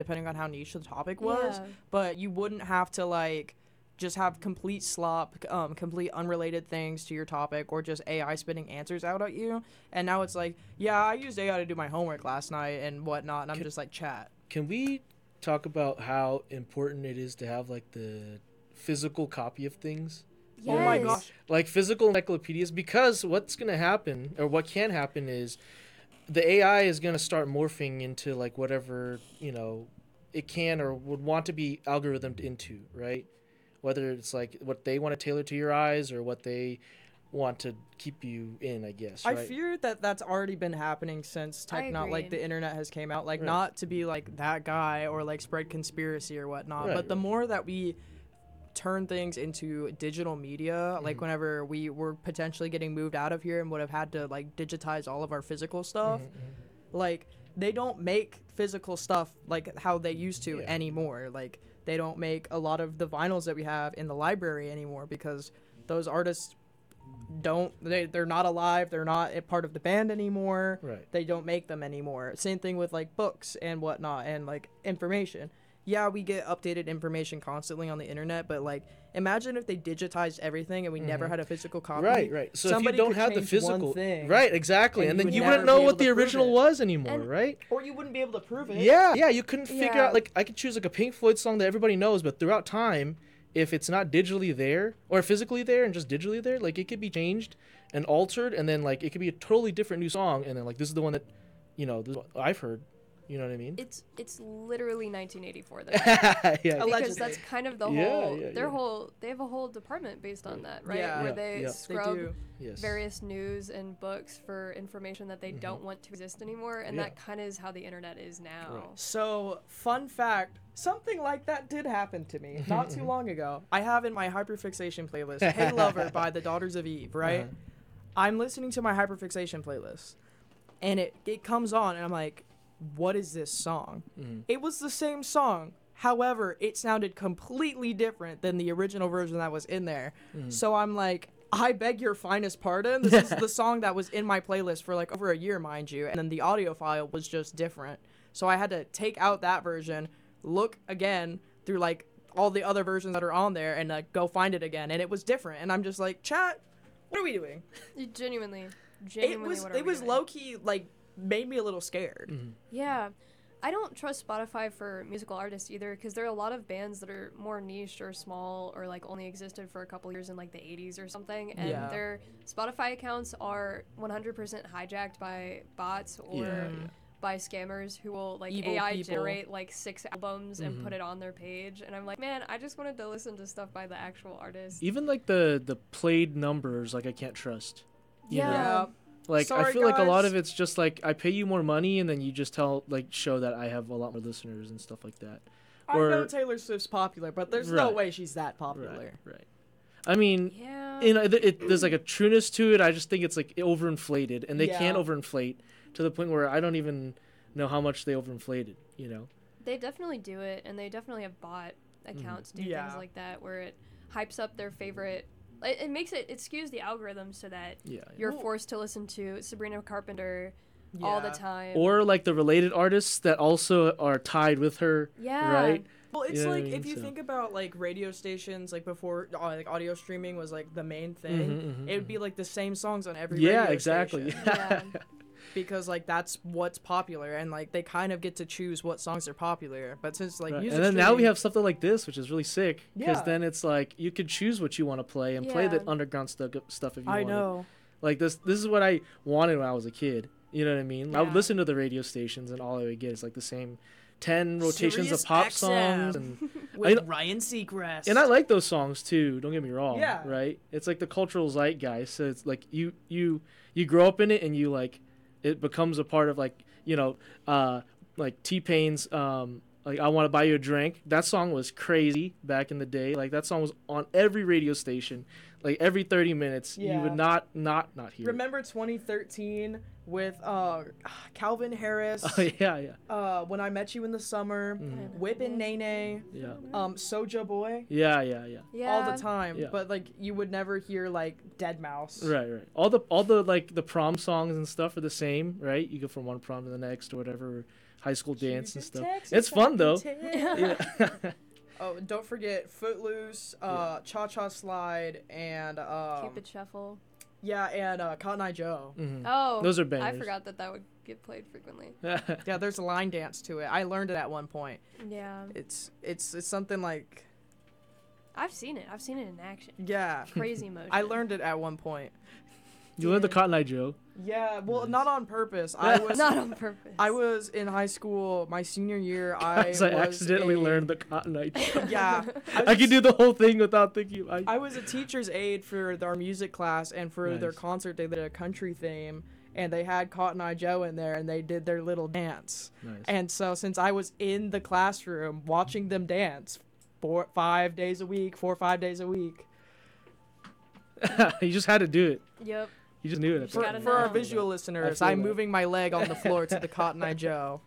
depending on how niche the topic was. Yeah. But you wouldn't have to like just have complete slop, complete unrelated things to your topic, or just AI spitting answers out at you. And now it's like, yeah, I used AI to do my homework last night and whatnot, and I'm just like, chat. Can we talk about how important it is to have like the physical copy of things? Yes. Oh my gosh. Like physical encyclopedias, because what's going to happen, or what can happen, is the AI is going to start morphing into like whatever, it can or would want to be algorithmed into, right? Whether it's like what they want to tailor to your eyes or what they want to keep you in, I guess, I right? fear that that's already been happening since agree. like the internet has came out. Like, Right. not to be like that guy or like spread conspiracy or whatnot, Right, but the right. more that we turn things into digital media, like Mhm. whenever we were potentially getting moved out of here and would have had to like digitize all of our physical stuff, like they don't make physical stuff like how they used to Yeah. anymore. Like they don't make a lot of the vinyls that we have in the library anymore because those artists they're not alive, they're not a part of the band anymore. Right. They don't make them anymore. Same thing with like books and whatnot and like information. Yeah, we get updated information constantly on the internet, but like imagine if they digitized everything and we never had a physical copy. Right. So Somebody if you don't could have the change physical, one thing, right, exactly, and and you then would you never wouldn't be know able what to the prove original it. was anymore, And- right? or you wouldn't be able to prove it. Yeah, you couldn't figure Yeah. out, like, I could choose like a Pink Floyd song that everybody knows, but throughout time, if it's not digitally there or physically there and just digitally there, like it could be changed and altered, and then like it could be a totally different new song, and then like this is the one that, this is what I've heard. You know what I mean? It's literally 1984 though. Yeah. Because Allegedly. that's kind of the Yeah, whole yeah, their yeah. whole they have a whole department based on that, right? Yeah. Where Yeah, they yeah. They scrub do. Yes. various news and books for information that they don't want to exist anymore, and Yeah. that kind of is how the internet is now. Right. So, fun fact, something like that did happen to me not too long ago. I have in my hyperfixation playlist, Hey Lover by the Daughters of Eve, right? Uh-huh. I'm listening to my hyperfixation playlist, and it comes on, and I'm like, what is this song? Mhm. It was the same song. However, it sounded completely different than the original version that was in there. So I'm like, I beg your finest pardon. This is the song that was in my playlist for like over a year, mind you. And then the audio file was just different. So I had to take out that version, look again through like all the other versions that are on there, and like go find it again. And it was different. And I'm just like, chat, what are we doing? Genuinely, what are It we was doing? low key like made me a little scared. Yeah. I don't trust Spotify for musical artists either, because there are a lot of bands that are more niche or small or like only existed for a couple years in like the 80s or something, and Yeah. their Spotify accounts are 100% hijacked by bots or Yeah. by scammers who will like Evil AI people. generate like 6 albums and put it on their page, and I'm like, man, I just wanted to listen to stuff by the actual artist. Even like the played numbers, like I can't trust. You know? Yeah. Like I Sorry, feel like a lot guys. of it's just like I pay you more money, and then you just show that I have a lot more listeners and stuff like that. I know Taylor Swift's popular, but there's no Right. way she's that popular. Right. I mean, Yeah. there's like a trueness to it. I just think it's like overinflated, and they can't Yeah. overinflate to the point where I don't even know how much they overinflated. They definitely do it, and they definitely have bot accounts do Yeah. things like that, where it hypes up their favorite. It makes it skews the algorithm so that Yeah. you're Well- forced to listen to Sabrina Carpenter all the Yeah. time. Or like the related artists that also are tied with her. Yeah. Right. Well, it's You know what I like mean? if you So- think about like radio stations, like before, like audio streaming was like the main thing. It would be like the same songs on every Yeah, radio exactly. station. Yeah. Because like that's what's popular, and like they kind of get to choose what songs are popular. But since like Right. music, And then now we streaming- have something like this, which is really sick. Because Yeah. then it's like you could choose what you want to play and play the Yeah. underground stuff if you I want. know. Like this is what I wanted when I was a kid. You know what I mean? I would Yeah. listen to the radio stations, and all I would get is like the same 10 rotations Sirius of pop XM. songs, and With Ryan Seacrest. I like those songs too. Don't get me wrong. Yeah. Right. It's like the cultural zeitgeist. So it's like you grow up in it, and you like it becomes a part of like like T-Pain's like I Want to Buy You a Drink. That song was crazy back in the day. Like that song was on every radio station. Like every 30 minutes, you Yeah. would not hear. it. Remember 2013 with Calvin Harris. Oh yeah. When I Met You in the Summer, Whip and Nene, Yeah. Soja Boy. Yeah. Yeah. All the time, Yeah. but like you would never hear like Dead Mouse. Right. All the like the prom songs and stuff are the same, right? You go from one prom to the next or whatever. high school dance and Choose stuff. Texas, It's fun though. yeah. Yeah. Oh, and don't forget Footloose, Cha Cha Slide, and Cupid Shuffle. yeah, and Cotton Eye Joe. Mhm. Oh, Those are I bangers. forgot that would get played frequently. Yeah, there's a line dance to it. I learned it at one point. Yeah, It's something like I've seen it. I've seen it in action. yeah. Crazy motion. I learned it at one point. You learned the Cotton Eye Joe. Yeah, well, not on purpose. I was Not on purpose. I was in high school my senior year. I Because I accidentally a- learned the Cotton Eye Joe. Yeah, I could do the whole thing without thinking. I was a teacher's aide for our music class, and for their Nice. concert, they did a country theme, and they had Cotton Eye Joe in there, and they did their little dance. Nice. And so, since I was in the classroom watching them dance 4 or 5 days a week, You just had to do it. Yep. You just knew it. just for, gotta for our know. visual listeners, feel I'm that. moving my leg on the floor to the Cotton Eye Joe.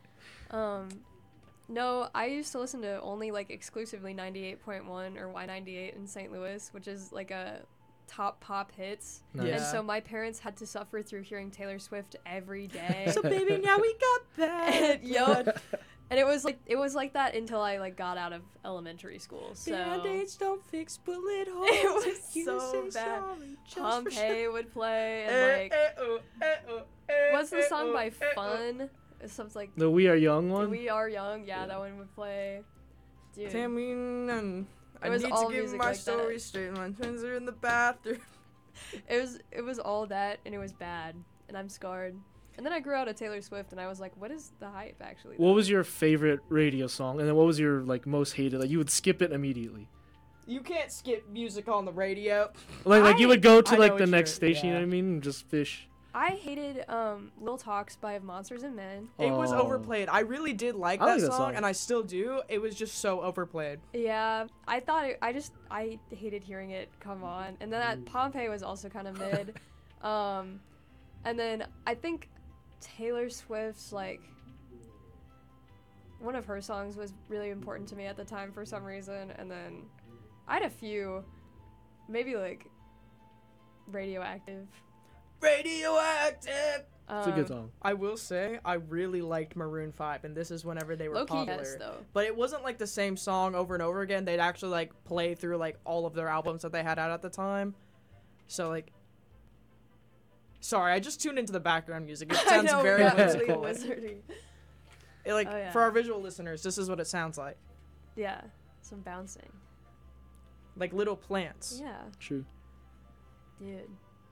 No, I used to listen to only like exclusively 98.1 or Y98 in St. Louis, which is like a top pop hits. Nice. Yeah. And so my parents had to suffer through hearing Taylor Swift every day. So baby, now we got that. Yup. And it was like that until I like got out of elementary school. So Band-Aids don't fix bullet holes. It was if you so say bad. sorry just for Pompeii would play Eh, and like what's the song by oh. Fun? It's something like The We Are Young one. We Are Young. Yeah, that one would play. Dude. Tell me none. I was need all to give music my like that. story straight. My twins are in the bathroom. It was all that and it was bad and I'm scarred. And then I grew out of Taylor Swift and I was like, what is the hype actually? What was your favorite radio song, and then what was your like most hated? Like you would skip it immediately. You can't skip music on the radio. Like you would go I to know like what the you're- next station. You know yeah. what I mean? And just fish. I hated Lil Talks by Monsters and Men. It was Oh. overplayed. I really did like I that like that song, song. and I still do. It was just so overplayed. Yeah, I thought I hated hearing it. Come on. And then that Pompeii was also kind of mid. And then I think Taylor Swift's like one of her songs was really important to me at the time for some reason. And then I had a few, maybe like Radioactive. Radioactive. It's a good song. I will say I really liked Maroon 5, and this is whenever they were Low key, popular. yes, though. But it wasn't like the same song over and over again. They'd actually like play through like all of their albums that they had out at the time. So like, sorry, I just tuned into the background music. It I sounds know, very really whimsical. wizardy. Like Oh, yeah. for our visual listeners, this is what it sounds like. Yeah, some bouncing. Like little plants. Yeah, True. dude.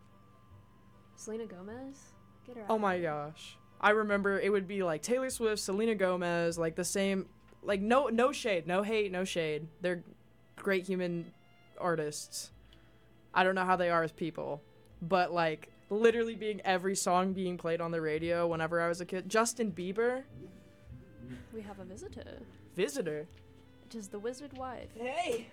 Selena Gomez? Get her out Oh of my here. gosh. I remember it would be like Taylor Swift, Selena Gomez, like the same, like no shade, no hate, no shade. They're great human artists. I don't know how they are as people, but like literally being every song being played on the radio whenever I was a kid. Justin Bieber, We have a visitor. Visitor. It is the wizard wife. Hey,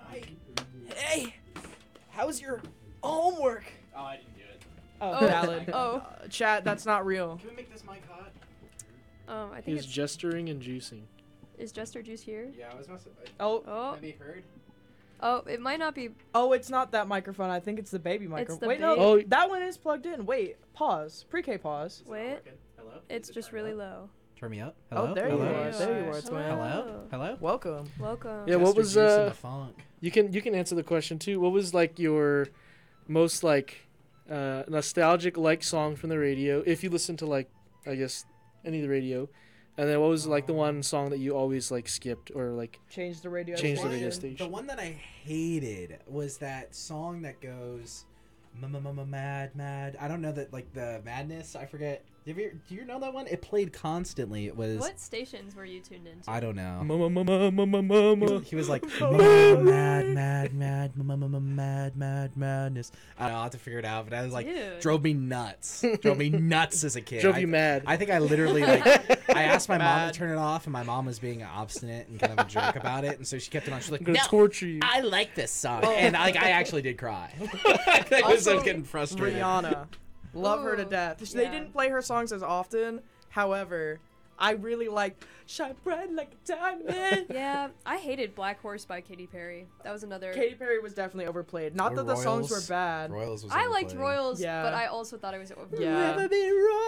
hey, how's your homework? Oh, I didn't do it. Oh, Oh, valid. oh. Chat, that's not real. Can we make this mic hot? I think He's it's gesturing and juicing. is Jester Juice here? Yeah, I was messing. Oh, Oh, Can I be heard? oh, it might not be. oh, it's not that microphone. I think it's the baby microphone. the Wait, no, baby- Oh. that one is plugged in. Wait, pause. Pre-K pause. Is it not Wait. working? Hello? It's Is it just turned really up? low. Turn me up. Oh, Hello. there Hello. you are. There you are, Hello. twin. Hello. Hello. Welcome. Welcome. Yeah, what Jester was, Juice and uh, the funk. You can answer the question too. What was like your most like nostalgic like song from the radio? If you listen to like I guess any of the radio, and then what was like the one song that you always like skipped or like Change the radio. Change the station. radio station. The one that I hated was that song that goes, mad, mad. I don't know that like the madness. I forget. Do you know that one? It played constantly. It was. What stations were you tuned into? I don't know. mama mama mama mama. He was like mad, madness. I don't know. I'll have to figure it out. But I was like, Dude. drove me nuts. Drove me nuts as a kid. Drove you mad. I think I literally like. I asked my mom Mad. to turn it off, and my mom was being obstinate and kind of a jerk about it, and so she kept it on. She's like, I'm gonna "No, torture you. I like this song," and I actually did cry. I was Also, getting frustrated. Rihanna. Love her to Ooh, death. They yeah. didn't play her songs as often. However, I really liked Shine Bright Like a Diamond. Yeah, I hated Black Horse by Katy Perry. That was another. Katy Perry was definitely overplayed. Not Or that the songs were Royals. bad. Royals was I liked overplayed. Royals, Yeah. but I also thought it was overplayed. Yeah. Never be